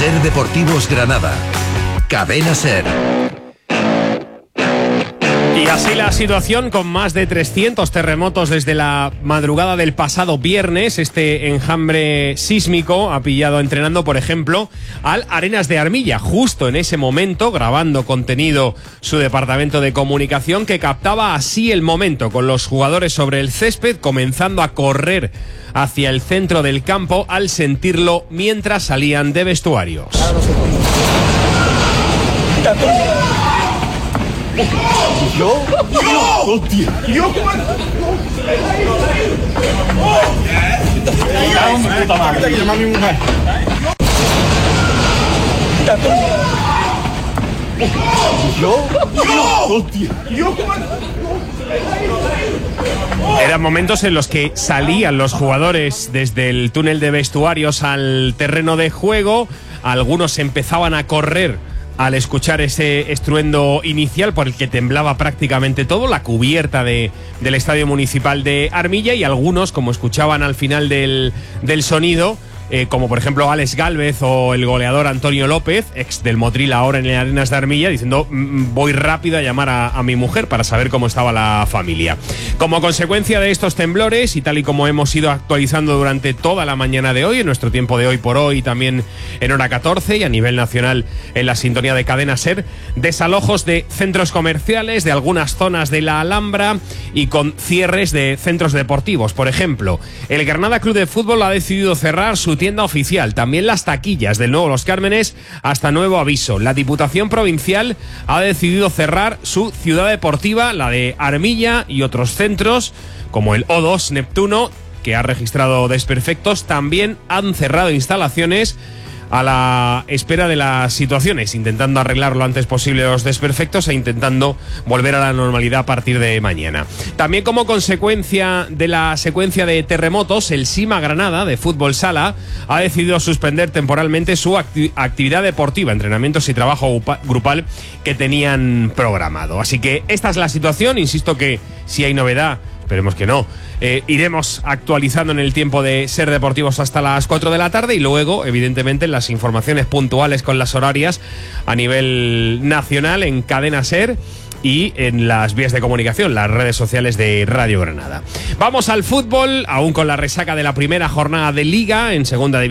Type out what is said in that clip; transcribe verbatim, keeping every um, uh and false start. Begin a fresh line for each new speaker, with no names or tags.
Ser Deportivos Granada. Cadena Ser.
Y así la situación, con más de trescientos terremotos desde la madrugada del pasado viernes. Este enjambre sísmico ha pillado entrenando, por ejemplo, al Arenas de Armilla, justo en ese momento, grabando contenido su departamento de comunicación, que captaba así el momento, con los jugadores sobre el césped, comenzando a correr hacia el centro del campo al sentirlo mientras salían de vestuarios.
¿Yo? ¡Yo! ¡Hostia! ¡Yo! ¡Puta madre! ¡Que llama a mi mujer! ¿Yo? ¡Yo! ¡Hostia! ¡Yo!
Eran momentos en los que salían los jugadores desde el túnel de vestuarios al terreno de juego. Algunos empezaban a correr al escuchar ese estruendo inicial por el que temblaba prácticamente todo, la cubierta de, del Estadio Municipal de Armilla, y algunos, como escuchaban al final del, del sonido, eh, como por ejemplo Alex Gálvez o el goleador Antonio López, ex del Motril, ahora en el Arenas de Armilla, diciendo: voy rápido a llamar a, a mi mujer para saber cómo estaba la familia. Como consecuencia de estos temblores, y tal y como hemos ido actualizando durante toda la mañana de hoy, en nuestro tiempo de hoy por hoy, también en hora catorce y a nivel nacional en la sintonía de Cadena Ser, desalojos de centros comerciales, de algunas zonas de la Alhambra, y con cierres de centros deportivos. Por ejemplo, el Granada Club de Fútbol ha decidido cerrar su tienda oficial, también las taquillas del nuevo Los Cármenes, hasta nuevo aviso. La Diputación Provincial ha decidido cerrar su ciudad deportiva, la de Armilla, y otros centros como el O dos Neptuno, que ha registrado desperfectos, también han cerrado instalaciones a la espera de las situaciones, intentando arreglar lo antes posible los desperfectos e intentando volver a la normalidad a partir de mañana. También, como consecuencia de la secuencia de terremotos, el Sima Granada de Fútbol Sala ha decidido suspender temporalmente su acti- actividad deportiva, entrenamientos y trabajo grupal que tenían programado. Así que esta es la situación. Insisto que si hay novedad, esperemos que no, eh, iremos actualizando en el tiempo de Ser Deportivos hasta las cuatro de la tarde, y luego, evidentemente, las informaciones puntuales con las horarias a nivel nacional en Cadena Ser y en las vías de comunicación, las redes sociales de Radio Granada. Vamos al fútbol, aún con la resaca de la primera jornada de Liga en Segunda División.